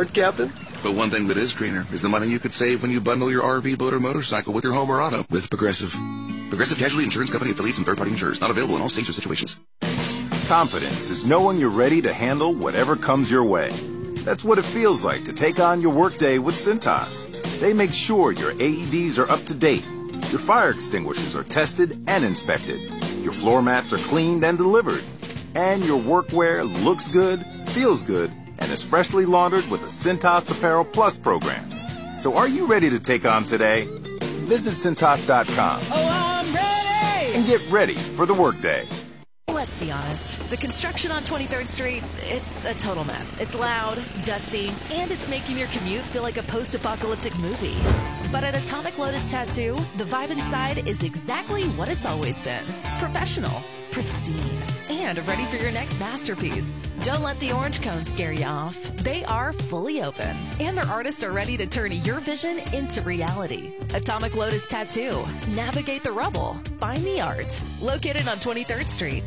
aren't, Captain? But one thing that is greener is the money you could save when you bundle your RV, boat, or motorcycle with your home or auto with Progressive. Progressive Casualty Insurance Company affiliates and third-party insurers. Not available in all states or situations. Confidence is knowing you're ready to handle whatever comes your way. That's what it feels like to take on your workday with Cintas. They make sure your AEDs are up to date, your fire extinguishers are tested and inspected, your floor mats are cleaned and delivered, and your workwear looks good, feels good, and is freshly laundered with the Cintas Apparel Plus program. So are you ready to take on today? Visit Cintas.com. Oh, I'm ready! And get ready for the workday. Let's be honest, the construction on 23rd Street, it's a total mess. It's loud, dusty, and it's making your commute feel like a post-apocalyptic movie. But at Atomic Lotus Tattoo, the vibe inside is exactly what it's always been. Professional, pristine, and ready for your next masterpiece. Don't let the orange cone scare you off. They are fully open, and their artists are ready to turn your vision into reality. Atomic Lotus Tattoo. Navigate the rubble. Find the art. Located on 23rd Street.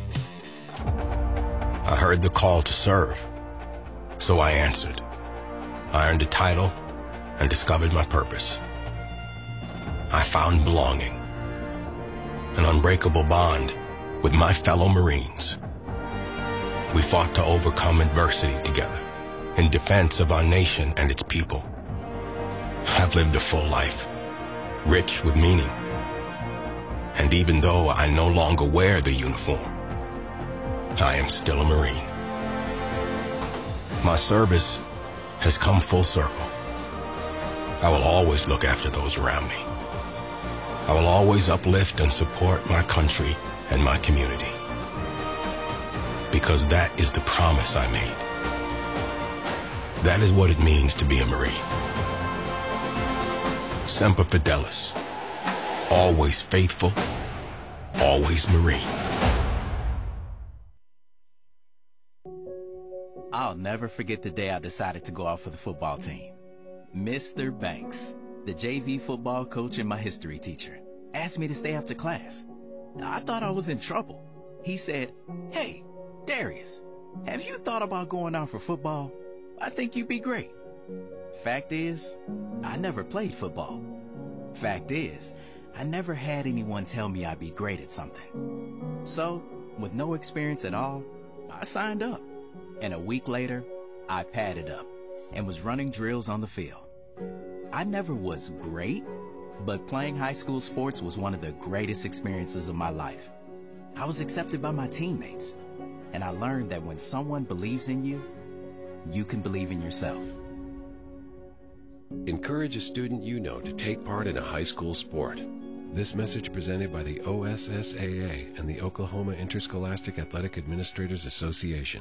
I heard the call to serve, so I answered. I earned a title and discovered my purpose. I found belonging, an unbreakable bond with my fellow Marines. We fought to overcome adversity together in defense of our nation and its people. I've lived a full life, rich with meaning. And even though I no longer wear the uniform, I am still a Marine. My service has come full circle. I will always look after those around me. I will always uplift and support my country and my community. Because that is the promise I made. That is what it means to be a Marine. Semper Fidelis. Always faithful, always Marine. I'll never forget the day I decided to go out for the football team. Mr. Banks, the JV football coach and my history teacher, asked me to stay after class. I thought I was in trouble. He said, "Hey, Darius, have you thought about going out for football? I think you'd be great." Fact is, I never played football. Fact is, I never had anyone tell me I'd be great at something. So, with no experience at all, I signed up. And a week later, I padded up and was running drills on the field. I never was great, but playing high school sports was one of the greatest experiences of my life. I was accepted by my teammates, and I learned that when someone believes in you, you can believe in yourself. Encourage a student you know to take part in a high school sport. This message presented by the OSSAA and the Oklahoma Interscholastic Athletic Administrators Association.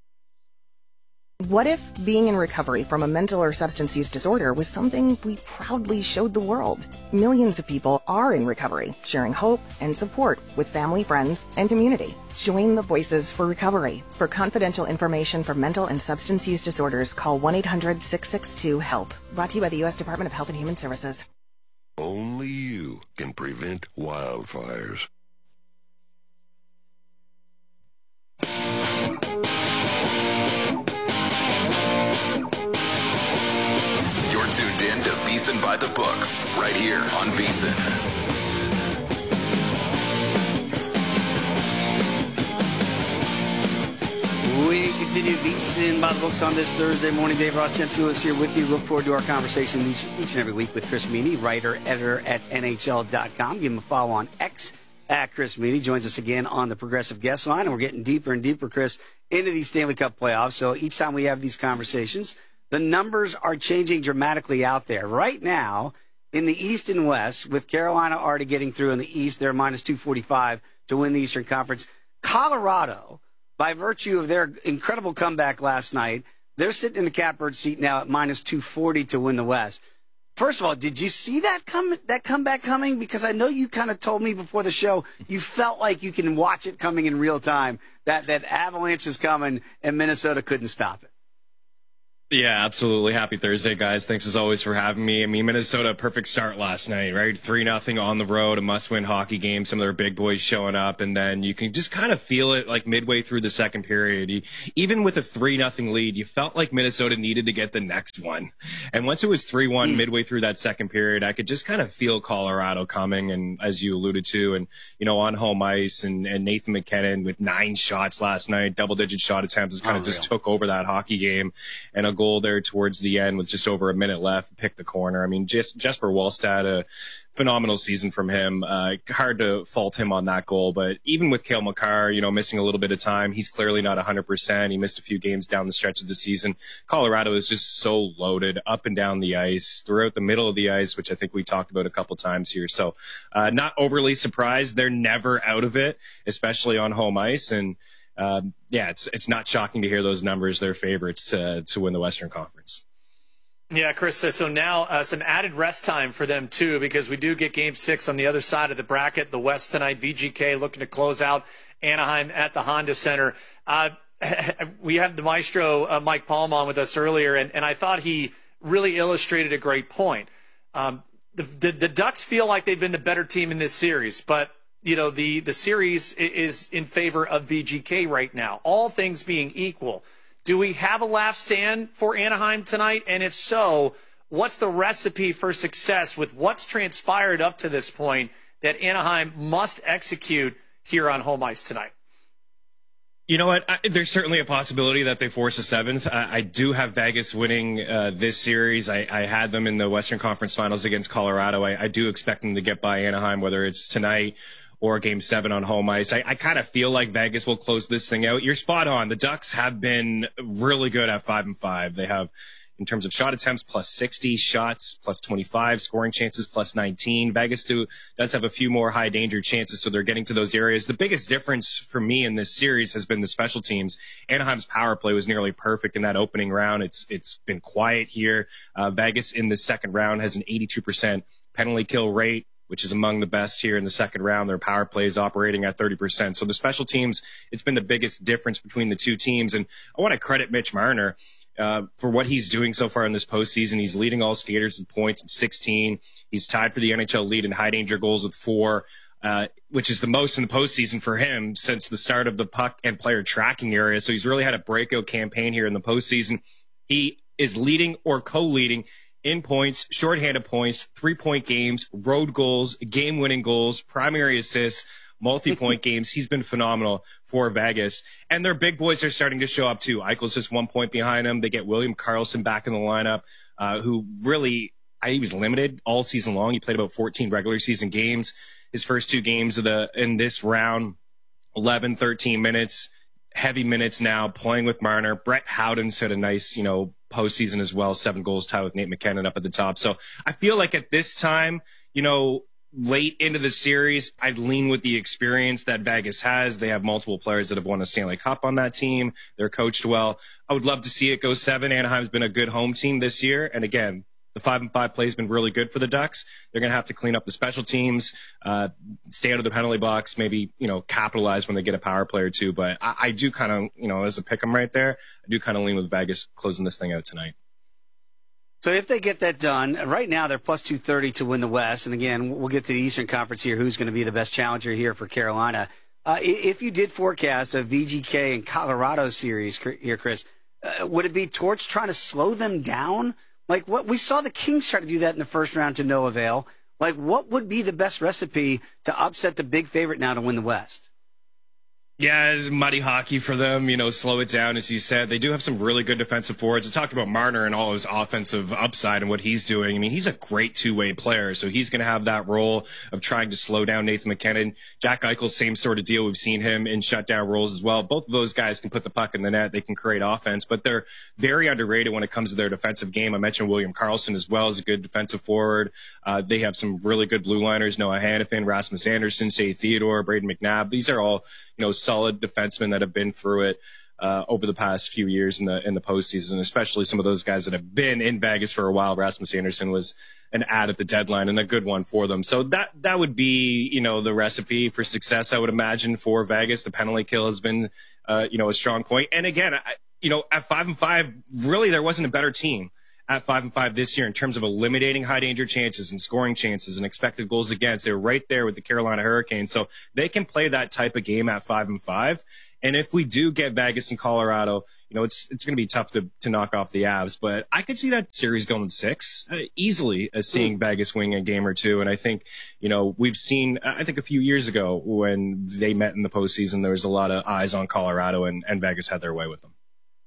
What if being in recovery from a mental or substance use disorder was something we proudly showed the world? Millions of people are in recovery, sharing hope and support with family, friends, and community. Join the Voices for Recovery. For confidential information for mental and substance use disorders, call 1-800-662-HELP. Brought to you by the U.S. Department of Health and Human Services. Only you can prevent wildfires. Tuned in to VEASAN by the Books, right here on VEASAN. We continue VEASAN by the Books on this Thursday morning. Dave Ross, Jen Sulis here with you. Look forward to our conversation each and every week with Chris Meany, writer, editor at NHL.com. Give him a follow on X at Chris Meany. Joins us again on the Progressive Guest Line, and we're getting deeper and deeper, Chris, into these Stanley Cup playoffs. So each time we have these conversations, the numbers are changing dramatically out there. Right now, in the East and West, with Carolina already getting through in the East, they're minus 245 to win the Eastern Conference. Colorado, by virtue of their incredible comeback last night, they're sitting in the catbird seat now at minus 240 to win the West. First of all, did you see that comeback coming? Because I know you kind of told me before the show you felt like you can watch it coming in real time, that Avalanche is coming and Minnesota couldn't stop it. Yeah, absolutely. Happy Thursday, guys. Thanks as always for having me. I mean, Minnesota, perfect start last night, right? 3-0 on the road, a must-win hockey game. Some of their big boys showing up, and then you can just kind of feel it like midway through the second period. Even with a 3-0 lead, you felt like Minnesota needed to get the next one. And once it was 3-1 midway through that second period, I could just kind of feel Colorado coming, and as you alluded to, and, on home ice, and Nathan MacKinnon with 9 shots last night, double-digit shot attempts, just kind of just took over that hockey game, and a goal there towards the end with just over a minute left, picked the corner. I mean, Jesper Wallstad, a phenomenal season from him. Hard to fault him on that goal, but even with Cale Makar, missing a little bit of time, he's clearly not 100%. He missed a few games down the stretch of the season. Colorado is just so loaded up and down the ice, throughout the middle of the ice, which I think we talked about a couple times here. So, not overly surprised. They're never out of it, especially on home ice. And, it's not shocking to hear those numbers. They're favorites to win the Western Conference. Yeah, Chris, so now some added rest time for them, too, because we do get Game 6 on the other side of the bracket, the West tonight. VGK looking to close out Anaheim at the Honda Center. We had the maestro, Mike Palm, on with us earlier, and I thought he really illustrated a great point. The Ducks feel like they've been the better team in this series, but the series is in favor of VGK right now. All things being equal, do we have a last stand for Anaheim tonight? And if so, what's the recipe for success with what's transpired up to this point that Anaheim must execute here on home ice tonight? You know what? There's certainly a possibility that they force a 7th. I do have Vegas winning this series. I had them in the Western Conference Finals against Colorado. I do expect them to get by Anaheim, whether it's tonight or Game 7 on home ice. I kind of feel like Vegas will close this thing out. You're spot on. The Ducks have been really good at 5-5. They have, in terms of shot attempts, plus 60, shots plus 25, scoring chances plus 19. Vegas does have a few more high danger chances, so they're getting to those areas. The biggest difference for me in this series has been the special teams. Anaheim's power play was nearly perfect in that opening round. It's been quiet here. Vegas in the second round has an 82% penalty kill rate, which is among the best here in the second round. Their power play is operating at 30%. So the special teams, it's been the biggest difference between the two teams. And I want to credit Mitch Marner for what he's doing so far in this postseason. He's leading all skaters with points at 16. He's tied for the NHL lead in high danger goals with 4, which is the most in the postseason for him since the start of the puck and player tracking area. So he's really had a breakout campaign here in the postseason. He is leading or co-leading in points, shorthanded points, 3-point games, road goals, game-winning goals, primary assists, multi-point games. He's been phenomenal for Vegas. And their big boys are starting to show up too. Eichel's just 1 point behind him. They get William Karlsson back in the lineup, who really, he was limited all season long. He played about 14 regular season games. His first 2 games in this round, 11, 13 minutes, heavy minutes now, playing with Marner. Brett Howden's had a nice, postseason as well, 7 goals, tied with Nate MacKinnon up at the top. So I feel like at this time, late into the series, I'd lean with the experience that Vegas has. They have multiple players that have won a Stanley Cup on that team. They're coached well. I would love to see it go 7. Anaheim's been a good home team this year. And again, the 5-5 play has been really good for the Ducks. They're going to have to clean up the special teams, stay out of the penalty box, maybe, capitalize when they get a power play or two. But I do kind of, as a pick 'em right there, I do kind of lean with Vegas closing this thing out tonight. So if they get that done, right now they're plus 230 to win the West. And again, we'll get to the Eastern Conference here. Who's going to be the best challenger here for Carolina? If you did forecast a VGK and Colorado series here, Chris, would it be Torch trying to slow them down? Like what we saw the Kings try to do that in the first round to no avail. Like what would be the best recipe to upset the big favorite now to win the West? Yeah, it's muddy hockey for them, slow it down, as you said. They do have some really good defensive forwards. I talked about Marner and all his offensive upside and what he's doing. I mean, he's a great two-way player, so he's going to have that role of trying to slow down Nathan MacKinnon. Jack Eichel, same sort of deal. We've seen him in shutdown roles as well. Both of those guys can put the puck in the net. They can create offense, but they're very underrated when it comes to their defensive game. I mentioned William Karlsson as well as a good defensive forward. They have some really good blue liners, Noah Hannafin, Rasmus Andersson, Shea Theodore, Braden McNabb. These are all, solid defensemen that have been through it over the past few years in the postseason, especially some of those guys that have been in Vegas for a while. Rasmus Andersson was an ad at the deadline and a good one for them. So that would be, the recipe for success, I would imagine, for Vegas. The penalty kill has been, a strong point. And again, at 5-5, really there wasn't a better team at 5-5 this year in terms of eliminating high danger chances and scoring chances and expected goals against. They were right there with the Carolina Hurricanes. So they can play that type of game at 5-5. And if we do get Vegas and Colorado, it's going to be tough to knock off the Avs, but I could see that series going 6 easily as seeing Vegas win a game or two. And I think, we've seen, I think a few years ago when they met in the postseason, there was a lot of eyes on Colorado and Vegas had their way with them.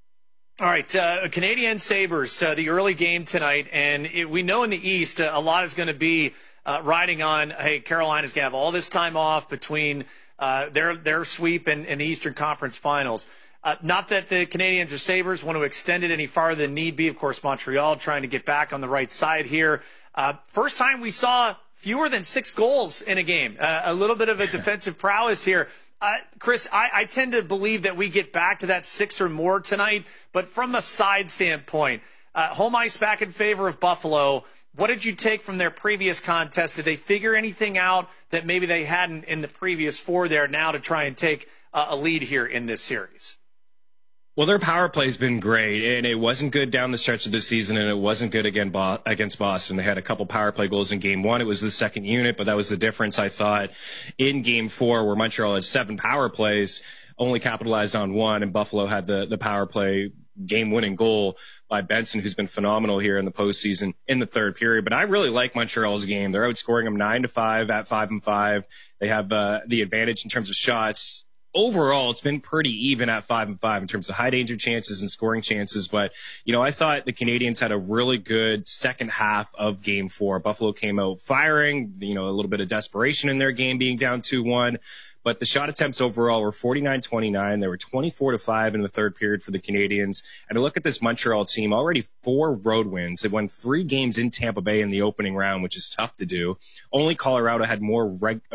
All right, Canadian Sabres, the early game tonight, and we know in the East a lot is going to be riding on, hey, Carolina's going to have all this time off between their sweep and the Eastern Conference Finals. Not that the Canadians or Sabres want to extend it any farther than need be. Of course, Montreal trying to get back on the right side here. First time we saw fewer than 6 goals in a game. A little bit of a defensive prowess here. Chris, I tend to believe that we get back to that 6 or more tonight. But from a side standpoint, home ice back in favor of Buffalo. What did you take from their previous contest? Did they figure anything out that maybe they hadn't in the previous 4 there now to try and take a lead here in this series? Well, their power play has been great, and it wasn't good down the stretch of the season, and it wasn't good against Boston. They had a couple power play goals in Game 1. It was the second unit, but that was the difference, I thought, in Game 4, where Montreal had 7 power plays, only capitalized on 1, and Buffalo had the power play game-winning goal by Benson, who's been phenomenal here in the postseason in the third period. But I really like Montreal's game. They're outscoring them 9-5 at 5-5. They have the advantage in terms of shots. Overall, it's been pretty even at 5-5 in terms of high danger chances and scoring chances. But, I thought the Canadians had a really good second half of Game 4. Buffalo came out firing, a little bit of desperation in their game being down 2-1. But the shot attempts overall were 49-29. They were 24-5 in the third period for the Canadians. And to look at this Montreal team, already 4 road wins. They won 3 games in Tampa Bay in the opening round, which is tough to do. Only Colorado had more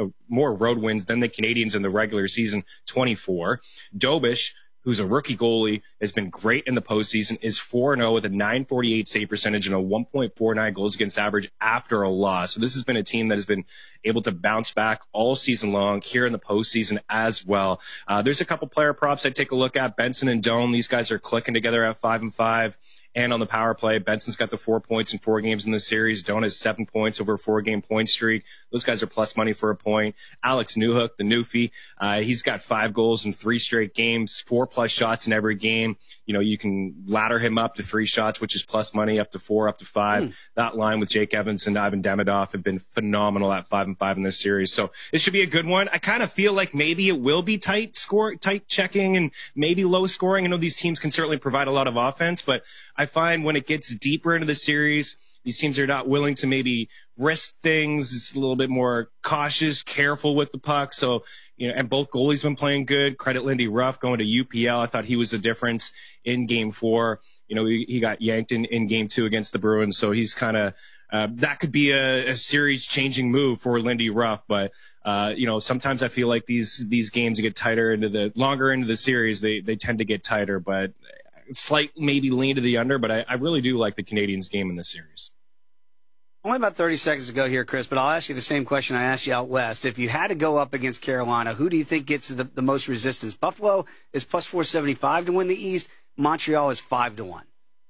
road wins than the Canadians in the regular season, 24. Dobish, who's a rookie goalie, has been great in the postseason, is 4-0 with a .948 save percentage and a 1.49 goals against average after a loss. So this has been a team that has been able to bounce back all season long here in the postseason as well. There's a couple player props I take a look at. Benson and Doan, these guys are clicking together at 5-5. And on the power play, Benson's got the 4 points in 4 games in the series. Doan has 7 points over a 4-game point streak. Those guys are plus money for a point. Alex Newhook, the Newfie, he's got 5 goals in 3 straight games, 4+ shots in every game. You can ladder him up to 3 shots, which is plus money, up to 4, up to 5. That line with Jake Evans and Ivan Demidov have been phenomenal at 5-5 in this series. So it should be a good one. I kind of feel like maybe it will be tight checking and maybe low scoring. I know these teams can certainly provide a lot of offense, but I find when it gets deeper into the series, these teams are not willing to maybe risk things. It's a little bit more cautious, careful with the puck. So, and both goalies been playing good. Credit Lindy Ruff going to UPL. I thought he was a difference in Game 4. He got yanked in Game 2 against the Bruins. So he's kind of, that could be a series changing move for Lindy Ruff. But, sometimes I feel like these games get tighter longer into the series. They tend to get tighter, but slight maybe lean to the under, but I really do like the Canadians game in this series. Only about 30 seconds to go here, Chris, but I'll ask you the same question I asked you out west. If you had to go up against Carolina, who do you think gets the most resistance? Buffalo is plus 475 to win the East. Montreal is 5-1.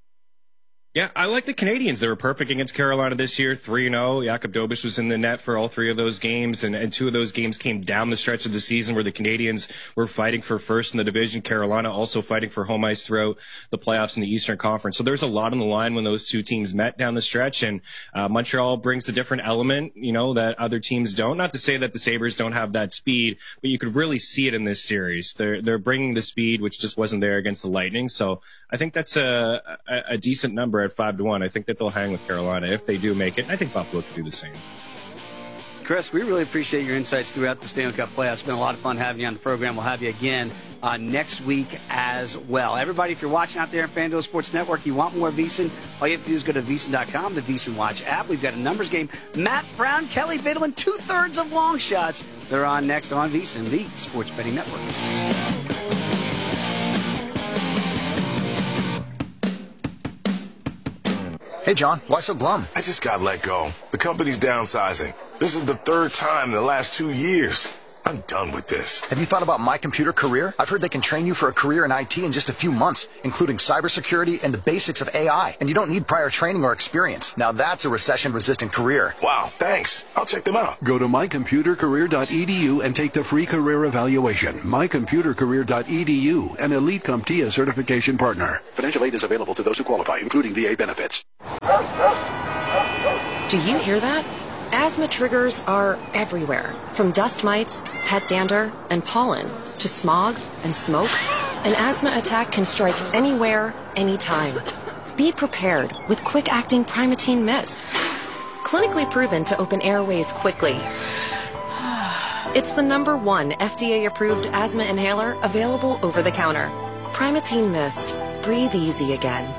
Yeah, I like the Canadians. They were perfect against Carolina this year, 3-0. Jakub Dobish was in the net for all 3 of those games, and 2 of those games came down the stretch of the season where the Canadians were fighting for first in the division. Carolina also fighting for home ice throughout the playoffs in the Eastern Conference. So there's a lot on the line when those 2 teams met down the stretch, and Montreal brings a different element, that other teams don't. Not to say that the Sabres don't have that speed, but you could really see it in this series. They're bringing the speed, which just wasn't there against the Lightning. So I think that's a decent number at 5-1. I think that they'll hang with Carolina if they do make it. I think Buffalo could do the same. Chris, we really appreciate your insights throughout the Stanley Cup playoffs. It's been a lot of fun having you on the program. We'll have you again next week as well. Everybody, if you're watching out there on FanDuel Sports Network, you want more VSiN, all you have to do is go to VSiN.com, the VSiN Watch app. We've got a numbers game. Matt Brown, Kelly Biddle, and 2/3 of long shots. They're on next on VSiN, the Sports Betting Network. Hey, John, why so glum? I just got let go. The company's downsizing. This is the 3rd time in the last 2 years. I'm done with this. Have you thought about My Computer Career? I've heard they can train you for a career in IT in just a few months, including cybersecurity and the basics of AI. And you don't need prior training or experience. Now that's a recession-resistant career. Wow, thanks. I'll check them out. Go to mycomputercareer.edu and take the free career evaluation. mycomputercareer.edu, an Elite CompTIA certification partner. Financial aid is available to those who qualify, including VA benefits. Do you hear that? Asthma triggers are everywhere, from dust mites, pet dander, and pollen, to smog and smoke. An asthma attack can strike anywhere, anytime. Be prepared with quick-acting Primatene Mist. Clinically proven to open airways quickly. It's the #1 FDA-approved asthma inhaler available over the counter. Primatene Mist. Breathe easy again.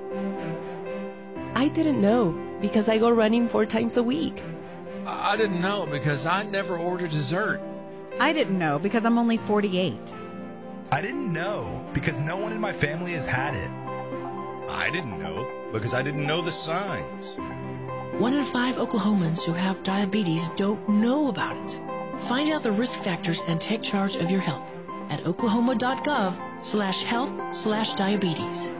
I didn't know because I go running 4 times a week. I didn't know because I never order dessert. I didn't know because I'm only 48. I didn't know because no one in my family has had it. I didn't know because I didn't know the signs. 1 in 5 Oklahomans who have diabetes don't know about it. Find out the risk factors and take charge of your health at oklahoma.gov/health/diabetes.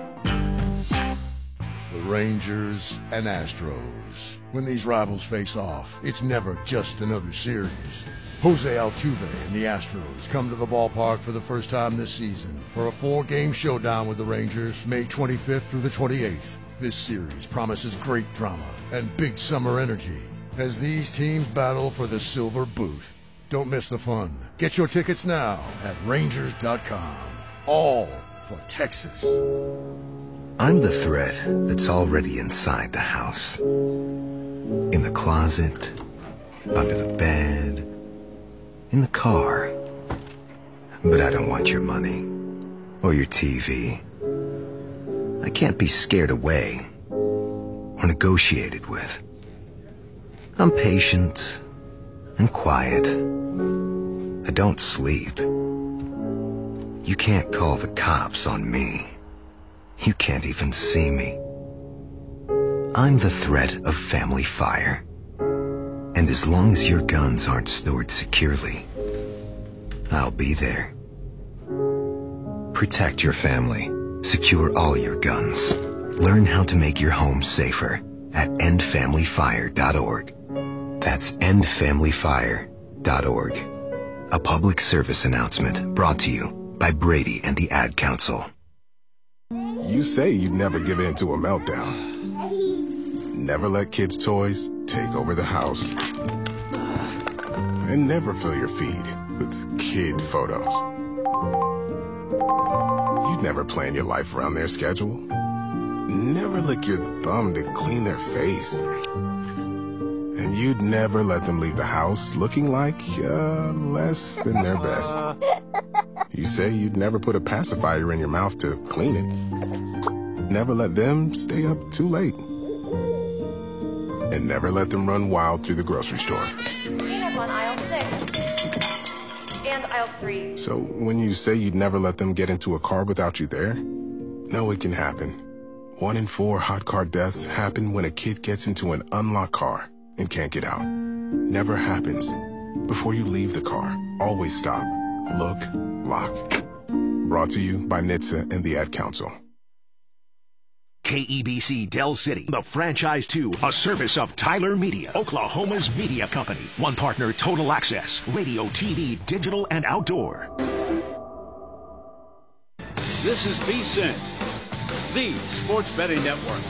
The Rangers and Astros. When these rivals face off, it's never just another series. Jose Altuve and the Astros come to the ballpark for the first time this season for a 4-game showdown with the Rangers, May 25th through the 28th. This series promises great drama and big summer energy as these teams battle for the silver boot. Don't miss the fun. Get your tickets now at Rangers.com. All for Texas. I'm the threat that's already inside the house. In the closet, under the bed, in the car. But I don't want your money or your TV. I can't be scared away or negotiated with. I'm patient and quiet. I don't sleep. You can't call the cops on me. You can't even see me. I'm the threat of family fire. And as long as your guns aren't stored securely, I'll be there. Protect your family. Secure all your guns. Learn how to make your home safer at endfamilyfire.org. That's endfamilyfire.org. A public service announcement brought to you by Brady and the Ad Council. You say you'd never give in to a meltdown. Never let kids' toys take over the house. And never fill your feed with kid photos. You'd never plan your life around their schedule. Never lick your thumb to clean their face. And you'd never let them leave the house looking like less than their best. You say you'd never put a pacifier in your mouth to clean it. Never let them stay up too late. And never let them run wild through the grocery store. Peanuts on aisle 6 and aisle 3. So when you say you'd never let them get into a car without you there, no, it can happen. 1 in 4 hot car deaths happen when a kid gets into an unlocked car and can't get out. Never happens. Before you leave the car, always stop, look, lock. Brought to you by NHTSA and the Ad Council. KEBC Del City, the Franchise 2, a service of Tyler Media, Oklahoma's media company. One partner, Total Access, radio, TV, digital, and outdoor. This is VSiN, the Sports Betting Network.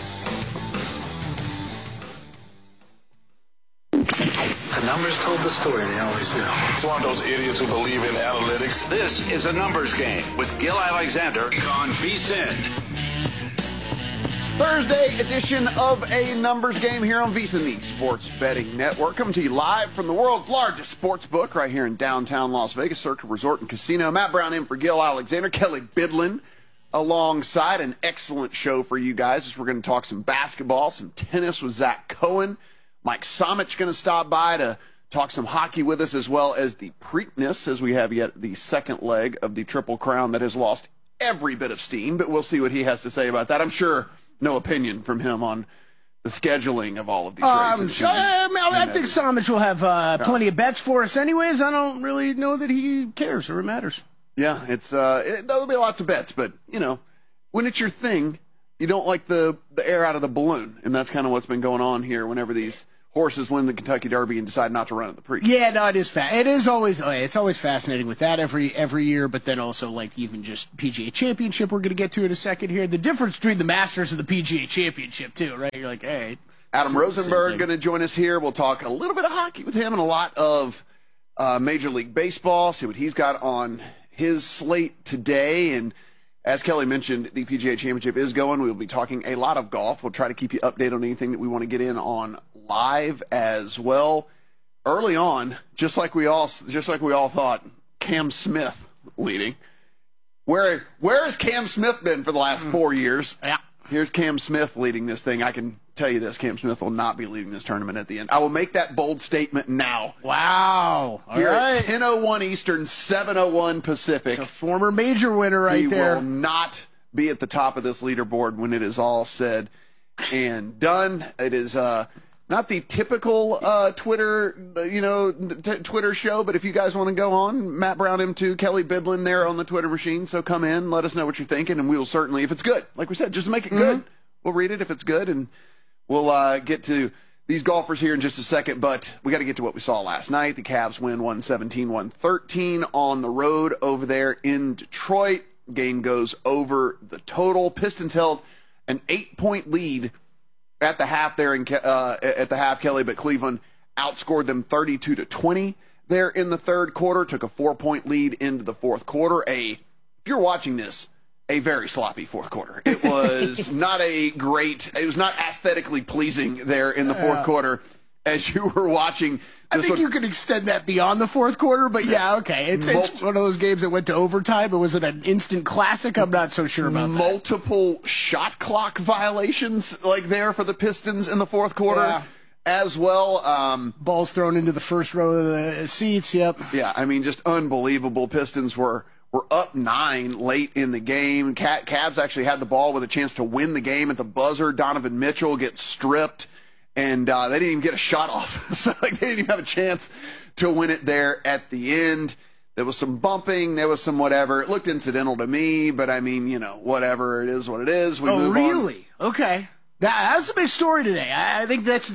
The numbers told the story, they always do. It's one of those idiots who believe in analytics. This is a numbers game with Gil Alexander on VSiN. Thursday edition of a numbers game here on VSiN, the Sports Betting Network. Coming to you live from the world's largest sports book right here in downtown Las Vegas, Circa Resort and Casino. Matt Brown in for Gil Alexander, Kelly Bidlin alongside. An excellent show for you guys as we're going to talk some basketball, some tennis with Zach Cohen. Mike Somich going to stop by to talk some hockey with us, as well as the Preakness, as we have yet the second leg of the Triple Crown that has lost every bit of steam, but we'll see what he has to say about that. I'm sure no opinion from him on the scheduling of all of these races. I think Samich will have plenty of bets for us anyways. I don't really know that he cares or it matters. Yeah, there'll be lots of bets, but, when it's your thing, you don't like the air out of the balloon, and that's kind of what's been going on here whenever these horses win the Kentucky Derby and decide not to run at the Prix. Yeah, no, it is it's always fascinating with that every year, but then also like even just PGA Championship we're going to get to in a second here. The difference between the Masters and the PGA Championship too, right? You're like, hey. Adam Rosenberg going to join us here. We'll talk a little bit of hockey with him and a lot of Major League Baseball, see what he's got on his slate today. And as Kelly mentioned, the PGA Championship is going. We'll be talking a lot of golf. We'll try to keep you updated on anything that we want to get in on live as well. Early on, just like we all thought, Cam Smith leading. Where has Cam Smith been for the last 4 years? Yeah. Here's Cam Smith leading this thing. I can tell you this, Cam Smith will not be leading this tournament at the end. I will make that bold statement now. Wow. Here at 10:01 Eastern, 7:01 Pacific. It's a former major winner right there. He will not be at the top of this leaderboard when it is all said and done. It is not the typical Twitter, Twitter show, but if you guys want to go on, Matt Brown M2, Kelly Bidlin there on the Twitter machine. So come in, let us know what you're thinking, and we will certainly, if it's good, like we said, just make it good. We'll read it if it's good, and we'll get to these golfers here in just a second, but we got to get to what we saw last night. The Cavs win 117-113 on the road over there in Detroit. Game goes over the total. Pistons held an 8-point lead at the half there at the half, Kelly, but Cleveland outscored them 32-20 there in the third quarter. Took a 4-point lead into the fourth quarter. If you're watching this, a very sloppy fourth quarter. It was it was not aesthetically pleasing there in the fourth quarter as you were watching. I think you could extend that beyond the fourth quarter, but yeah, okay. It's one of those games that went to overtime, but was it an instant classic? I'm not so sure about that. Multiple shot clock violations like there for the Pistons in the fourth quarter as well. Balls thrown into the first row of the seats, yep. Yeah, I mean, just unbelievable. Pistons were up 9 late in the game. Cavs actually had the ball with a chance to win the game at the buzzer. Donovan Mitchell gets stripped, and they didn't even get a shot off. So they didn't even have a chance to win it there at the end. There was some bumping. There was some whatever. It looked incidental to me, but I mean, whatever. It is what it is. We move really? on. Okay. That's a big story today. I think that's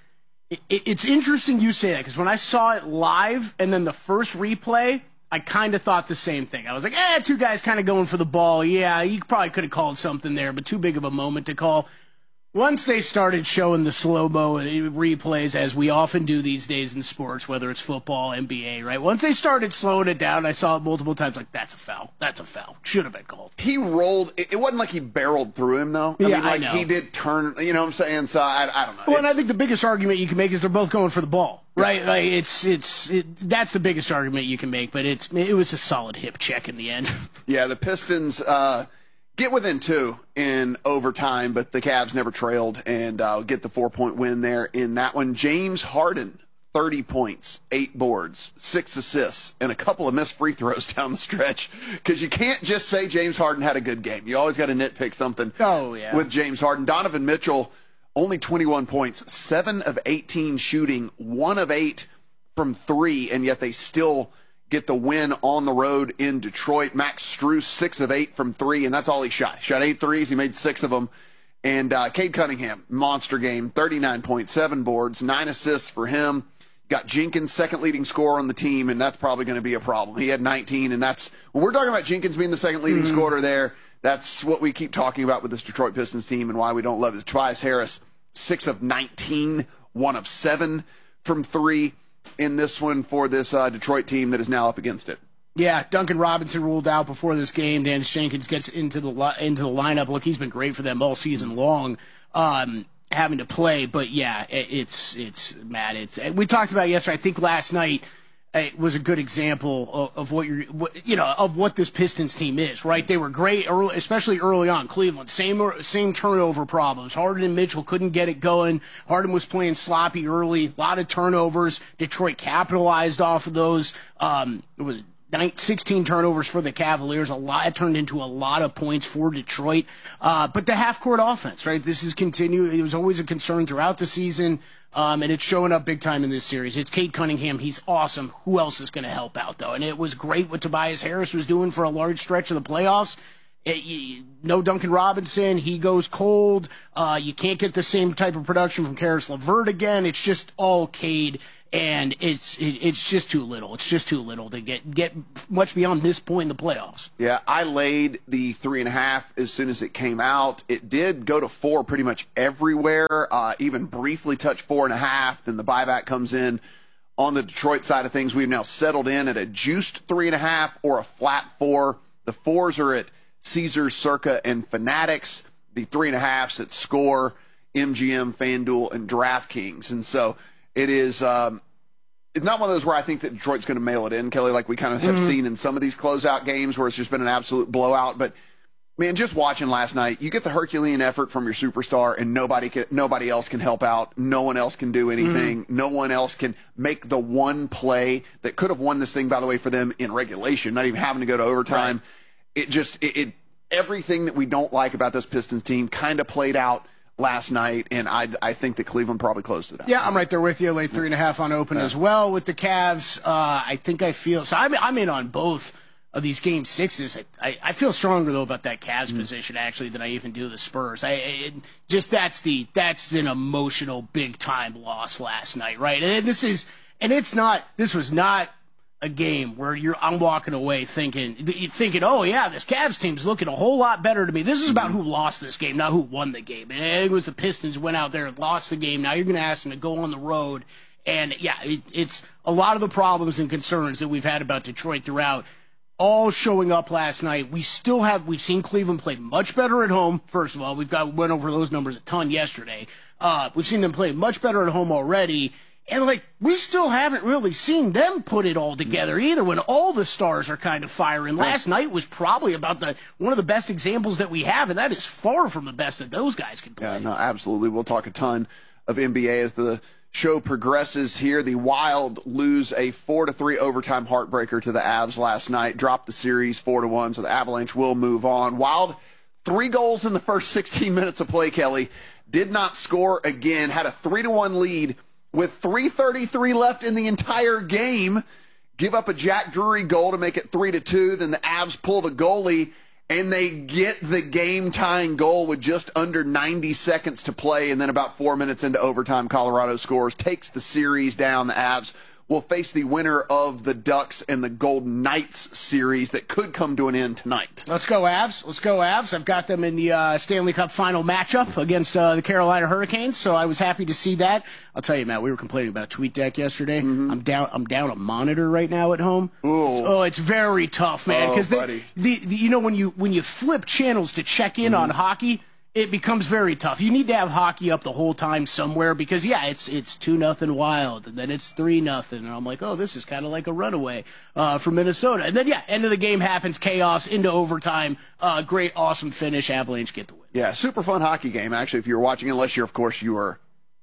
it's interesting you say that, because when I saw it live and then the first replay, I kind of thought the same thing. I was like, two guys kind of going for the ball. Yeah, you probably could have called something there, but too big of a moment to call. Once they started showing the slow-mo replays, as we often do these days in sports, whether it's football, NBA, right? Once they started slowing it down, I saw it multiple times, like, that's a foul. That's a foul. Should have been called. He rolled. It wasn't like he barreled through him, though. I know. He did turn, you know what I'm saying? So, I don't know. Well, and I think the biggest argument you can make is they're both going for the ball. Right, like that's the biggest argument you can make, but it was a solid hip check in the end. Yeah, the Pistons get within 2 in overtime, but the Cavs never trailed and get the 4-point win there in that one. James Harden, 30 points, 8 boards, 6 assists, and a couple of missed free throws down the stretch, because you can't just say James Harden had a good game. You always got to nitpick something with James Harden. Donovan Mitchell, only 21 points, 7 of 18 shooting, 1 of 8 from 3, and yet they still get the win on the road in Detroit. Max Strus, 6 of 8 from 3, and that's all he shot. He shot 8 threes, he made 6 of them. And Cade Cunningham, monster game, 39.7 boards, 9 assists for him. Got Jenkins, second leading scorer on the team, and that's probably going to be a problem. He had 19, and when we're talking about Jenkins being the second leading scorer there, that's what we keep talking about with this Detroit Pistons team and why we don't love it. Tobias Harris, 6 of 19, 1 of 7 from 3 in this one for this Detroit team that is now up against it. Yeah, Duncan Robinson ruled out before this game. Dennis Jenkins gets into the lineup. Look, he's been great for them all season long, having to play. But yeah, it's Matt. We talked about it yesterday. I think last night it was a good example of what this Pistons team is. Right, they were great early, especially early on. Cleveland, same turnover problems. Harden and Mitchell couldn't get it going. Harden was playing sloppy early, a lot of turnovers. Detroit capitalized off of those. It was 16 turnovers for the Cavaliers. It turned into a lot of points for Detroit. But the half-court offense, right? This is continuing. It was always a concern throughout the season, and it's showing up big time in this series. It's Cade Cunningham. He's awesome. Who else is going to help out, though? And it was great what Tobias Harris was doing for a large stretch of the playoffs. No Duncan Robinson. He goes cold. You can't get the same type of production from Karis LeVert again. It's just all Cade. And it's just too little. It's just too little to get much beyond this point in the playoffs. Yeah, I laid the 3.5 as soon as it came out. It did go to 4 pretty much everywhere, even briefly touched 4.5. Then the buyback comes in. On the Detroit side of things, we've now settled in at a juiced 3.5 or a flat 4. The 4s are at Caesars, Circa, and Fanatics. The 3.5s at Score, MGM, FanDuel, and DraftKings. And so it is it's not one of those where I think that Detroit's going to mail it in, Kelly, like we kind of have seen in some of these closeout games where it's just been an absolute blowout. But, man, just watching last night, you get the Herculean effort from your superstar, and nobody else can help out. No one else can do anything. No one else can make the one play that could have won this thing, by the way, for them in regulation, not even having to go to overtime. Right. Everything that we don't like about this Pistons team kind of played out last night, and I think that Cleveland probably closed it out. Yeah, I'm right there with you. Laid 3.5 on open as well with the Cavs. I think I feel so. I'm in on both of these game sixes. I feel stronger though about that Cavs position actually than I even do the Spurs. That's an emotional big time loss last night, right? And this was not a game where I'm walking away thinking, oh yeah, this Cavs team's looking a whole lot better to me. This is about who lost this game, not who won the game. And it was the Pistons went out there and lost the game. Now you're going to ask them to go on the road. And yeah, it's a lot of the problems and concerns that we've had about Detroit throughout all showing up last night. We've seen Cleveland play much better at home. First of all, went over those numbers a ton yesterday. We've seen them play much better at home already. And, we still haven't really seen them put it all together either when all the stars are kind of firing. Last night was probably about one of the best examples that we have, and that is far from the best that those guys can play. Yeah, no, absolutely. We'll talk a ton of NBA as the show progresses here. The Wild lose a 4-3 overtime heartbreaker to the Avs last night, dropped the series 4-1, so the Avalanche will move on. Wild, 3 goals in the first 16 minutes of play, Kelly. Did not score again, had a 3-1 lead with 3:33 left in the entire game, give up a Jack Drury goal to make it 3-2. Then the Avs pull the goalie, and they get the game-tying goal with just under 90 seconds to play. And then about 4 minutes into overtime, Colorado scores, takes the series down. The Avs will face the winner of the Ducks and the Golden Knights series that could come to an end tonight. Let's go, Avs. Let's go, Avs. I've got them in the Stanley Cup final matchup against the Carolina Hurricanes, so I was happy to see that. I'll tell you, Matt, we were complaining about TweetDeck yesterday. I'm down a monitor right now at home. Ooh. Oh, it's very tough, man. Because when you flip channels to check in on hockey, it becomes very tough. You need to have hockey up the whole time somewhere because, it's 2-0 Wild, and then it's 3-0, and I'm like, oh, this is kind of like a runaway for Minnesota. And then, end of the game happens, chaos, into overtime, great, awesome finish, Avalanche get the win. Yeah, super fun hockey game, actually, if you're watching, unless of course, you are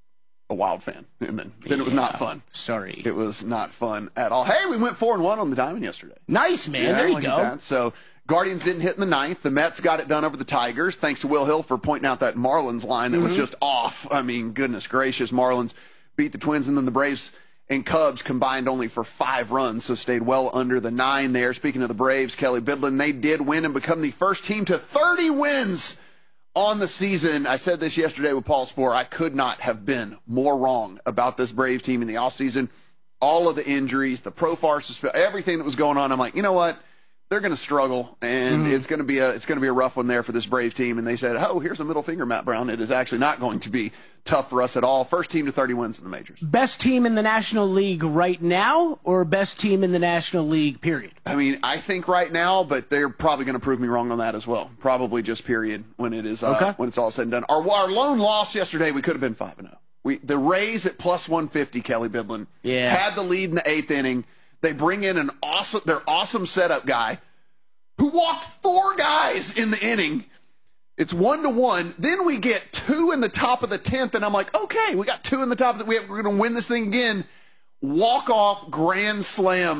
a Wild fan, and then it was not fun. Sorry. It was not fun at all. Hey, we went 4-1 on the Diamond yesterday. Nice, man. There you go. So Guardians didn't hit in the ninth. The Mets got it done over the Tigers. Thanks to Will Hill for pointing out that Marlins line that was just off. I mean, goodness gracious. Marlins beat the Twins, and then the Braves and Cubs combined only for 5 runs, so stayed well under the 9 there. Speaking of the Braves, Kelly Bidlin, they did win and become the first team to 30 wins on the season. I said this yesterday with Paul Spohr. I could not have been more wrong about this Braves team in the offseason. All of the injuries, the Profar suspension, everything that was going on. I'm like, you know what? They're going to struggle, and it's going to be a rough one there for this Braves team. And they said, oh, here's a middle finger, Matt Brown. It is actually not going to be tough for us at all. First team to 30 wins in the majors. Best team in the National League right now, or best team in the National League, period? I mean, I think right now, but they're probably going to prove me wrong on that as well. Probably just period when it is when it's all said and done. Our lone loss yesterday, we could have been 5-0. The Rays at plus 150, Kelly Bidlin, had the lead in the 8th inning. They bring in their awesome setup guy who walked 4 guys in the inning. It's 1-1. Then we get 2 in the top of the 10th, and I'm like, okay, we got 2 in the top of the. We're going to win this thing again. Walk-off grand slam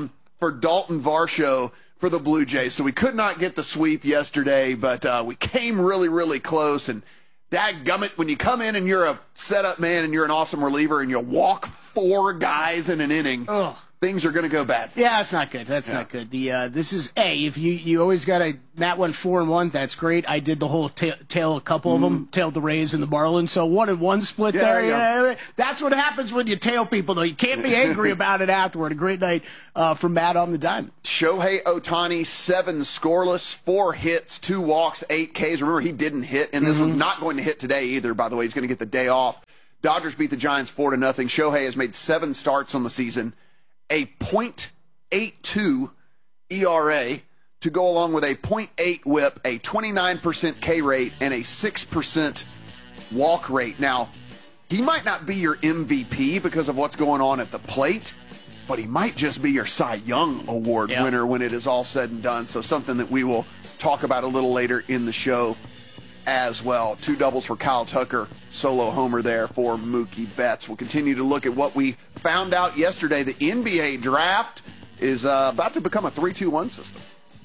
for Dalton Varsho for the Blue Jays. So we could not get the sweep yesterday, but we came really, really close. And dadgummit, when you come in and you're a setup man and you're an awesome reliever and you walk 4 guys in an inning, things are going to go bad. Yeah, that's not good. That's not good. This is if you always got to. Matt went 4-1. That's great. I did the whole tail a couple of them, tailed the Rays and the Marlins. So 1-1 split there. Yeah. That's what happens when you tail people, though. You can't be angry about it afterward. A great night from Matt on the diamond. Shohei Ohtani, 7 scoreless, 4 hits, 2 walks, 8 Ks. Remember, he didn't hit, and this one's not going to hit today either. By the way, he's going to get the day off. Dodgers beat the Giants 4-0. Shohei has made 7 starts on the season, a .82 ERA to go along with a .8 whip, a 29% K rate, and a 6% walk rate. Now, he might not be your MVP because of what's going on at the plate, but he might just be your Cy Young Award winner when it is all said and done. So something that we will talk about a little later in the show as well. 2 doubles for Kyle Tucker, solo homer there for Mookie Betts. We'll continue to look at what we found out yesterday. The NBA draft is about to become a 3-2-1 system.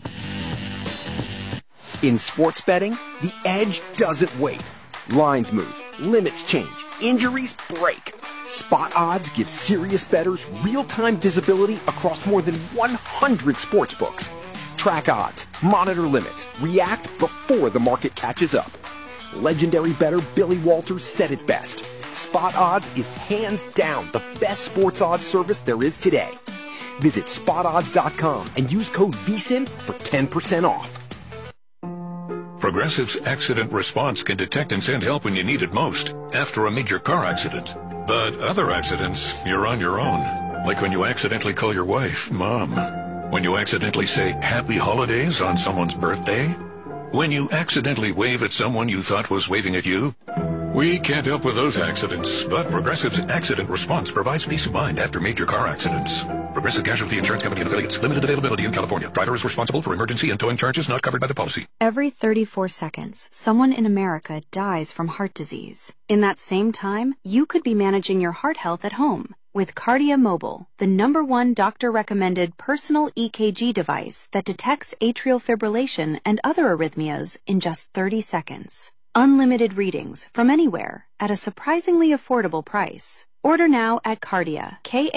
In sports betting, the edge doesn't wait. Lines move, limits change, injuries break. Spot Odds gives serious bettors real-time visibility across more than 100 sports books. Track odds, monitor limits, react before the market catches up. Legendary bettor Billy Walters said it best. Spot Odds is hands down the best sports odds service there is today. Visit spotodds.com and use code VSIN for 10% off. Progressive's Accident Response can detect and send help when you need it most, after a major car accident. But other accidents, you're on your own. Like when you accidentally call your wife Mom. When you accidentally say Happy Holidays on someone's birthday. When you accidentally wave at someone you thought was waving at you. We can't help with those accidents, but Progressive's Accident Response provides peace of mind after major car accidents. Progressive Casualty Insurance Company and affiliates. Limited availability in California. Driver is responsible for emergency and towing charges not covered by the policy. Every 34 seconds, someone in America dies from heart disease. In that same time, you could be managing your heart health at home with Kardia Mobile, the #1 doctor-recommended personal EKG device that detects atrial fibrillation and other arrhythmias in just 30 seconds. Unlimited readings from anywhere at a surprisingly affordable price. Order now at Kardia,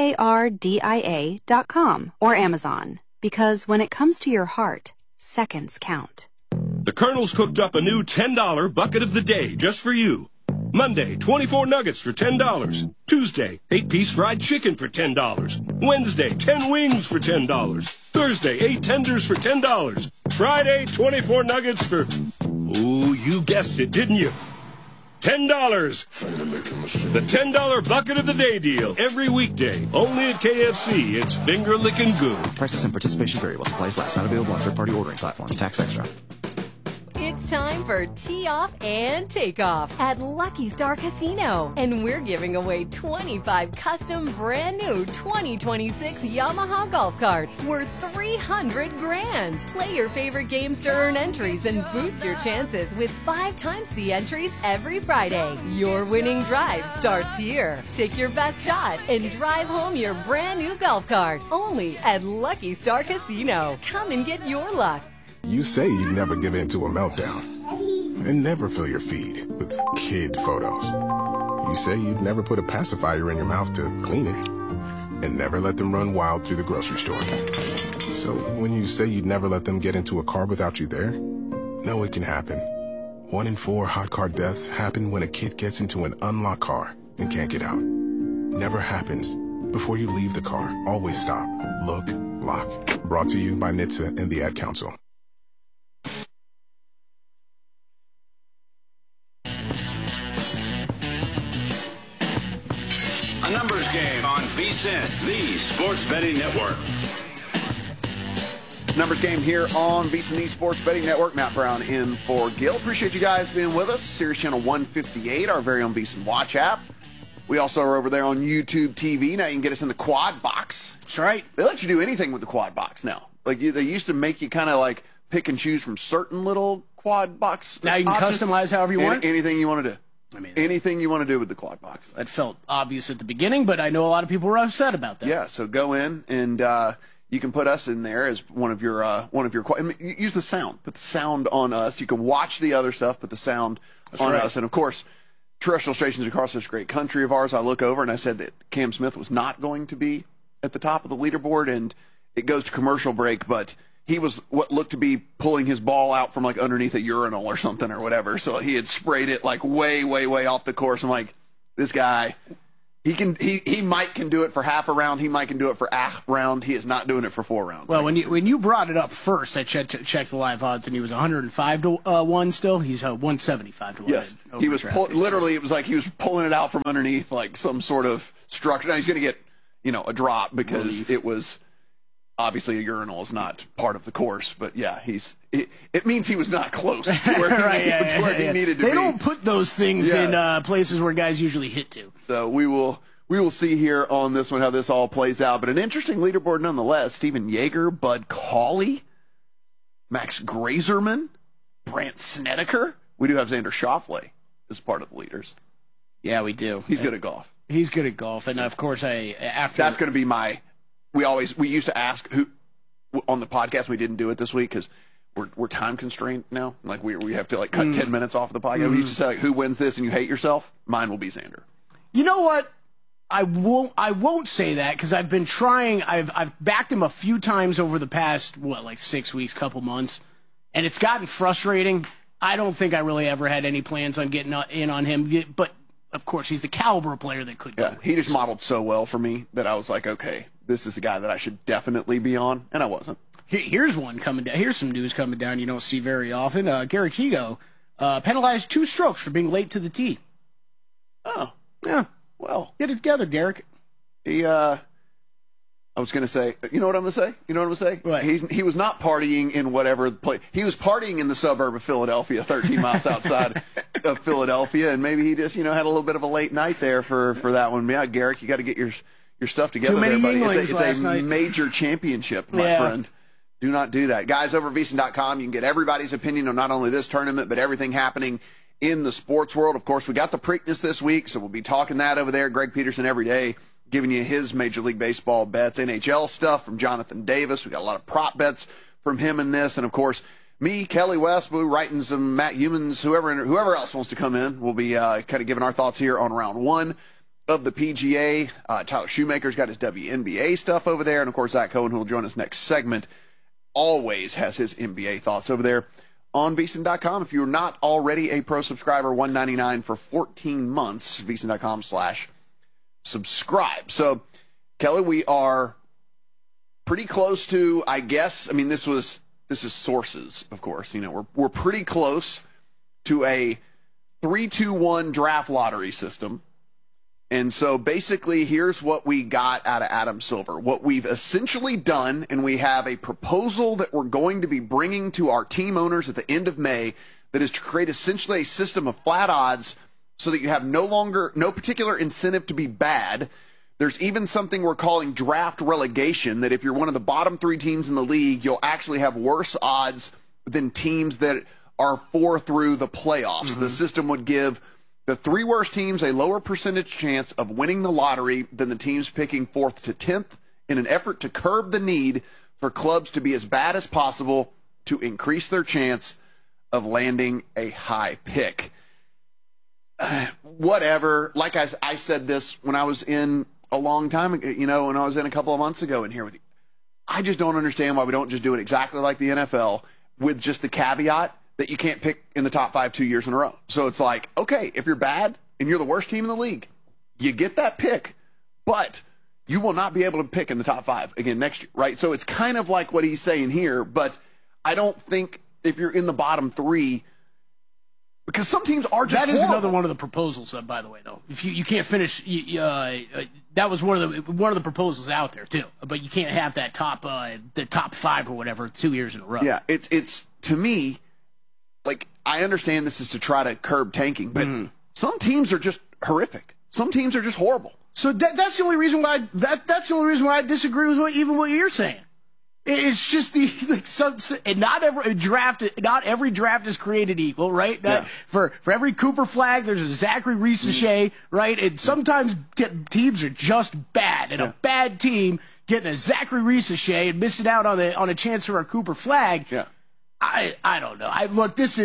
KARDIA.com or Amazon, because when it comes to your heart, seconds count. The Colonel's cooked up a new $10 bucket of the day just for you. Monday, 24 nuggets for $10. Tuesday, 8-piece fried chicken for $10. Wednesday, 10 wings for $10. Thursday, 8 tenders for $10. Friday, 24 nuggets for... Oh, you guessed it, didn't you? $10. The $10 bucket of the day deal. Every weekday. Only at KFC. It's finger licking good. Prices and participation vary while supplies last. Not available on third-party ordering platforms. Tax extra. It's time for Tee Off and Take Off at Lucky Star Casino. And we're giving away 25 custom brand new 2026 Yamaha golf carts worth $300 grand. Play your favorite games to earn entries and boost your chances with 5 times the entries every Friday. Your winning drive starts here. Take your best shot and drive home your brand new golf cart. Only at Lucky Star Casino. Come and get your luck. You say you'd never give in to a meltdown and never fill your feed with kid photos. You say you'd never put a pacifier in your mouth to clean it and never let them run wild through the grocery store. So when you say you'd never let them get into a car without you there, know it can happen. 1 in 4 hot car deaths happen when a kid gets into an unlocked car and can't get out. Never happens. Before you leave the car, always stop, look, lock. Brought to you by NHTSA and the Ad Council. A numbers game on VSIN, the Sports Betting Network. Numbers game here on VSIN, the Sports Betting Network. Matt Brown in for Gil. Appreciate you guys being with us. Series Channel 158, our very own VSIN Watch app. We also are over there on YouTube TV. Now you can get us in the quad box. That's right. They let you do anything with the quad box now. Like they used to make you kind of like pick and choose from certain little quad box. Now you can customize however you want. Anything you want to do. I mean, anything you want to do with the quad box. That felt obvious at the beginning, but I know a lot of people were upset about that. Yeah, so go in and You can put us in there as one of your use the sound. Put the sound on us. You can watch the other stuff, put the sound on us. And of course, terrestrial stations across this great country of ours. I look over and I said that Cam Smith was not going to be at the top of the leaderboard, and it goes to commercial break, but he was what looked to be pulling his ball out from like underneath a urinal or something or whatever. So he had sprayed it like way, way, way off the course. I'm like, this guy, he might can do it for half a round. He might can do it for a round. He is not doing it for 4 rounds. Well, when you brought it up first, I checked the live odds, and he was 105 to 1 still. He's 175 to 1. Yes, he was literally. It was like he was pulling it out from underneath like some sort of structure. Now he's going to get a drop because it was obviously a urinal is not part of the course. But yeah, it means he was not close to where he needed to be. They don't put those things in places where guys usually hit to. So we will see here on this one how this all plays out. But an interesting leaderboard nonetheless. Steven Yeager, Bud Cauley, Max Grazerman, Brandt Snedeker. We do have Xander Schauffele as part of the leaders. Yeah, we do. He's good at golf. He's good at golf, and of course, that's going to be my. We used to ask who on the podcast. We didn't do it this week because we're time constrained now. Like we have to like cut 10 minutes off of the podcast. We used to say like, who wins this, and you hate yourself. Mine will be Xander. You know what? I won't say that because I've been trying. I've backed him a few times over the past 6 weeks, couple months, and it's gotten frustrating. I don't think I really ever had any plans on getting in on him, but. Of course, he's the caliber player that could go. Yeah, he just modeled so well for me that I was like, okay, this is the guy that I should definitely be on, and I wasn't. Here's one coming down. Here's some news coming down you don't see very often. Garrick Higo penalized 2 strokes for being late to the tee. Oh. Yeah. Well. Get it together, Garrick. I was going to say, you know what I'm going to say? What? He was not partying in whatever place. He was partying in the suburb of Philadelphia, 13 miles outside of Philadelphia, and maybe he just, had a little bit of a late night there for that one. Yeah, Garrick, you got to get your stuff together there, buddy. It's a major championship, my friend. Do not do that. Guys, over at VSiN.com, you can get everybody's opinion on not only this tournament, but everything happening in the sports world. Of course, we got the Preakness this week, so we'll be talking that over there. Greg Peterson every day, giving you his Major League Baseball bets, NHL stuff from Jonathan Davis. We got a lot of prop bets from him in this. And, of course, me, Kelly Westbrook, writing some Matt Humans, whoever else wants to come in. We'll be kind of giving our thoughts here on round 1 of the PGA. Tyler Shoemaker's got his WNBA stuff over there. And, of course, Zach Cohen, who will join us next segment, always has his NBA thoughts over there on VSiN.com. If you're not already a pro subscriber, $199 for 14 months, VSiN.com/subscribe. So, Kelly, we are pretty close to, I guess, I mean, this is sources, of course. We're pretty close to a 3-2-1 draft lottery system. And so basically, here's what we got out of Adam Silver. What we've essentially done, and we have a proposal that we're going to be bringing to our team owners at the end of May, that is to create essentially a system of flat odds so that you have no particular incentive to be bad. There's even something we're calling draft relegation, that if you're one of the bottom 3 teams in the league, you'll actually have worse odds than teams that are 4 through the playoffs. Mm-hmm. The system would give the 3 worst teams a lower percentage chance of winning the lottery than the teams picking 4th to 10th in an effort to curb the need for clubs to be as bad as possible to increase their chance of landing a high pick. Whatever. Like I said this when I was in a long time ago, when I was in a couple of months ago in here with you. I just don't understand why we don't just do it exactly like the NFL with just the caveat that you can't pick in the top 5 2 years in a row. So it's like, okay, if you're bad and you're the worst team in the league, you get that pick, but you will not be able to pick in the top 5 again next year, right? So it's kind of like what he's saying here, but I don't think if you're in the bottom 3, because some teams are just horrible. Another one of the proposals, by the way, though. If you can't finish, that was one of the proposals out there too. But you can't have that the top 5 or whatever 2 years in a row. Yeah, it's to me. Like, I understand this is to try to curb tanking, but some teams are just horrific. Some teams are just horrible. So that's the only reason why that's the only reason why I disagree with what you're saying. It's just not every draft is created equal, right? Yeah. For every Cooper Flag, there's a Zachary Reese-Shea, right? And sometimes teams are just bad, and a bad team getting a Zachary Risache and missing out on a chance for a Cooper Flagg. Yeah. I don't know. I